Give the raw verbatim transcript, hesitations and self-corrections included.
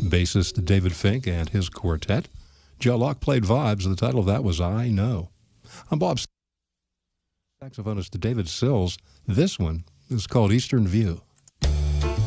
bassist David Fink and his quartet. Joe Locke played vibes. The title of that was I Know. I'm Bob, saxophonist David Sills. This one is called Eastern View.